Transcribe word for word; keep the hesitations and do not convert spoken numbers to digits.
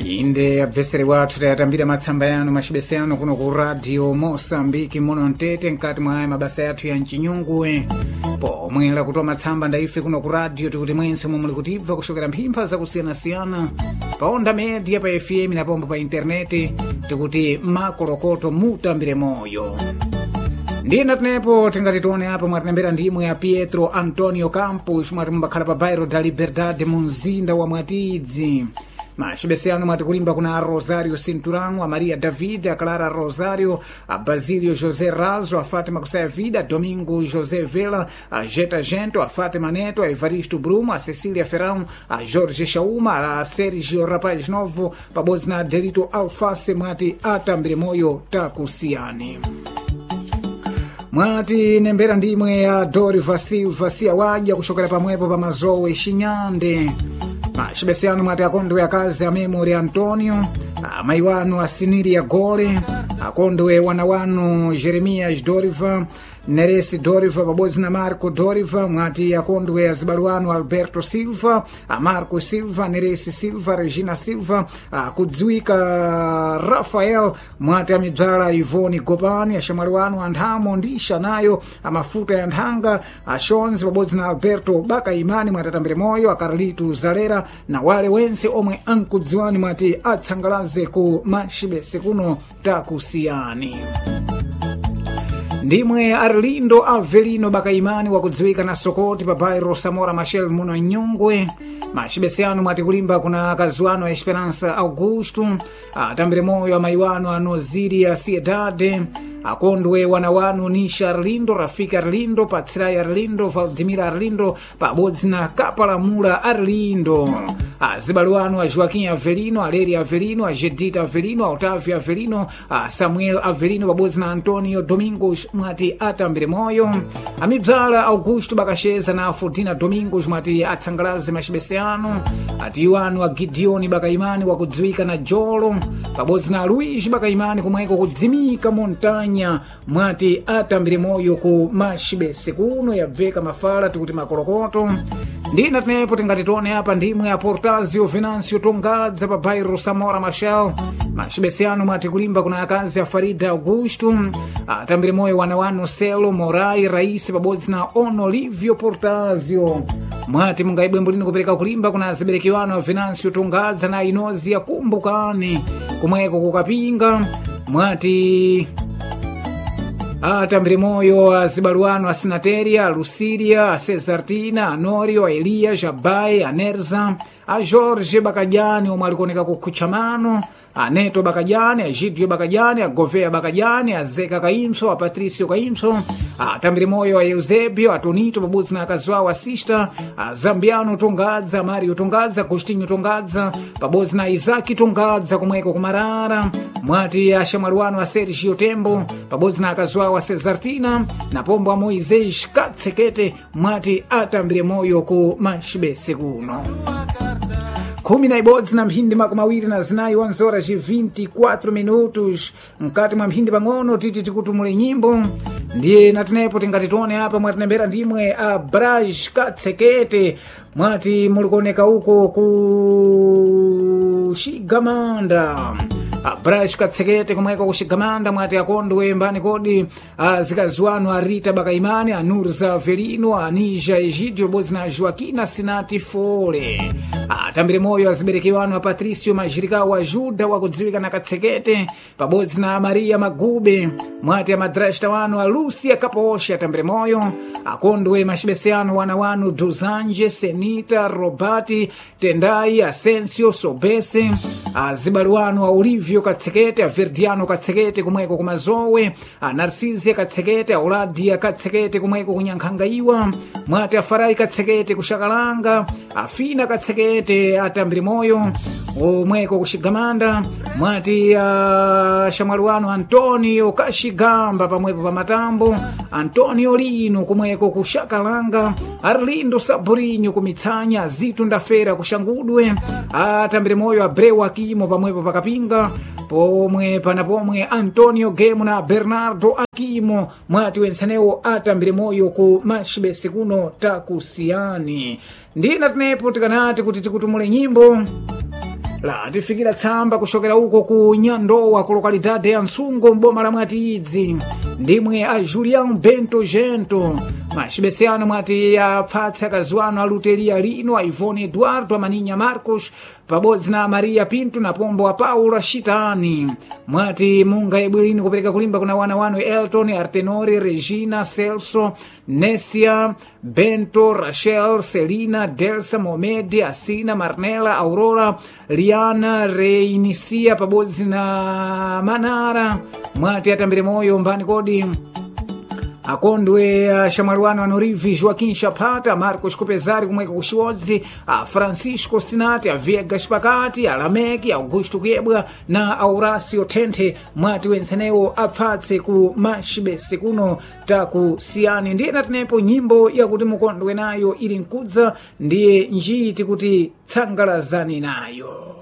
inde abvesere wathu tayatambira matsamba yanu machibese yanu kuno ku radio Mosambiki muno mtete mkati mwa aya mabasa yathu ya mchinyunguwe pomwe lakutoa matsamba ndaife kuno ku radio tikuti mwense momwe likutibva kushokera mphimpha zakusiyana-siyana pa onda media pa F M na pombo pa interneti tikuti makolokoto mutambire moyo. Ndina tenepo tingati tione apa mwatinembera ndimwe ya Pietro Antonio Campos mwati mbakhala pa Bairro da Liberdade mu mzinda wa Mwatidzi. Machibese yanu mwati kulimba kuna Rosario Cinturão, a Maria David, a Clara Rosario, a Basílio José Razo, a Fátima Kusaya Vida, Domingo José Vela, a Jeta Gento, a Fátima Neto, a Evaristo Brumo, a Cecília Ferrão, a Jorge Chauma, a Sérgio Rapaz Novo, pabozi na Derito Alface mwati atambire moyo takusiani. Mwati nembera ndimwe ya Doriva Silva siya waja kushokera pamwepo pa Mazowe Shinyande. Machibese yanu mwati akondwe ya kazi ya Memory Antonio, amayi wanu Asiniri ya Gole, akondwe wana wanu Jeremias Doriva, Neresi Doriva pabozi na Marco Doriva, mwati akondwe azibalu wanu Alberto Silva, a Marco Silva, Neresi Silva, Regina Silva, kudziwika Rafael, mwati amibzala Ivoni Gopani, ashamali wanu Andhamo Ndisha nayo, amafuta ya Ndhanga, ashonzi pabozi na Alberto Baka Imani mwati atambire moyo, Akarlitu Zalera, na wale wense omwe ankudziwani mwati atsangalaze ku machibese kuno takusiyani. Ndimwe Arlindo Avelino Bakaimani wakudziwika na Sokoti pa Bairro Samora Machel muno Nyungwe. Machibese yanu mwati kulimba kuna kazuano Esperança Augusto, atambire moyo amayi wanu Anoziri Asiedade, akondwe wana wanu Nisha Arlindo, Rafika Arlindo, Patsirai Arlindo, Valdimira Arlindo, pabodzi na Kapalamula Arlindo. Azibalu wanu a Joaquim Avelino, Aleria Avelino, a Jedita Avelino, a Otávio Avelino, a Samuel Avelino, pabodzi na Antonio Domingos mwati atambire moyo. Amibzala Augusto Bakasheza na Fortina Domingos mwati atsangalaze machibese yanu. Ati wanu a Gideoni Bakaimani wakudziwika na Jolo, pabodzi na Luigi Bakaimani kumweko kudzimika Montanya mwati atambire moyo ku machibese kuno yabveka mafala tikuti makolokoto. Ndina tenepo tingati tione apa ndimwe ya Portazio Venancio Tongadza pa Bairro Samora Machel. Machibese yanu mwati kulimba kuna akazi ya Farida Augusto, atambire moyo wana wanu Selo Morai Raisi pabodzi na Ono Livio Portazio. Mwati mungaibwe mbulini kupereka kulimba kuna zibereki wanu wa Venancio Tongadza na Inozi ya Kumbukani kumweko kukapinga. Mwati atambire moyo azibaluano a Sinateria, a Lucilia, a Cesartina, a Norio, a Elia, Jabai, a Nerza, a Jorge Bakajani omwe alikoneka kukuchamano, a Neto Bakajani, a Gidio Bakajani, a Govea Bakajani, a Zeka Kaimso, a Patricio Kaimso, a tambire moyo a Eusebio, a Tonito pabodzi na akaziwawo Asista, a Zambiano Tongadza, Mario Tongadza, Agostinho Tongadza, pabodzi na Isaki Tongadza kumweko kumarara. Mwati ashamwali wanu a Sergio Tembo, pabodzi na akaziwawo a Cesartina, na pombo a Moisés Katsekete mwati atambire moyo ku machibese kuno. Kumi na ibodzi na mphindi makumi awiri na zinayi onze horas e vinte e quatro minutos mkati mwa mphindi pang'ono titi tikutumule nyimbo. Ndiye natenepo tingati tione apa mwatinembera ndimwe a Braz Katsekete mwati mulikuoneka uko ku Shigamanda. Braz Katsekete kumweko kushigamanda mwati akondwe mbani kodi zikaziwanu a Rita Bakaimani, a Nurza Avelino, a Nija Egidio bodzi na Joaquina Sinati Fole. Atambire moyo azibereki wanu a Patricio Majirikawo a Juda wakudziwika na Katsekete pabodzi na Maria Magube mwati a madrashta wanu a Lucia Kaposhi atambire moyo. Akondwe machibese yanu wana wanu Duzanje, Senita, Robati, Tendai, Asensio, Sobese, azibalu wanu a Olivio Katsekete, a Verdiano Katsekete kumweko kumazowe, a Narcisia Katsekete, a Oladia Katsekete kumweko kunyankhangaiwa, mwati a Farai Katsekete kushakalanga, a Fina Katsekete atambire moyo omweko kushigamanda. Mwati a shamwali wanu Antonio Kashigamba pamwepo pa Matambo, Antonio Lino kumweko kushakalanga, Arlindo Saburinho kumitsanya, Zitu Ndafera kushangudwe, atambire moyo Abreu Akimo pamwepo pakapinga, pomwe pana pomwe Antonio Gemu na Bernardo Akimo mwati wensanewo atambire moyo ku machibese kuno takusiani. Ndina tenepo tikanati kuti tikutumule nyimbo latifikira tsamba kuchokera uko ku Nyandowa ku lokalidade ya Nsungo mboma la Mwatidzi ndimwe a Julian Bento Gento machibesiano mwati apfatsa kaziwano a Luteria lino a Ivone Eduardo a Maninya Marcos pabodzi na Maria Pinto na pombo a Paulo Chitani mwati munga ebwelini kupereka kulimba kuna wana wanu Elton Artenori Regina Celso Nesia Bento Rachel Selina Delsa Momedi Asina Marnela Aurora Liana Reinisia pabodzi na Manara mwati atambire moyo mbani kodi akondwe uh, Shamaliwano Anorivi Joaquim Chapata Marcos Kupezari kumweka kushiwodzi a uh, Francisco Sinati a Viega Shipakati a Lameki Augusto Kiebwa na Aurasio Tente mwati wensenewo apfatse ku mashibesi kuno takusiyani ndiye natinepo nyimbo ya kuti mukondwe nayo ili nkudza ndiye njiti kuti tsangalazani nayo.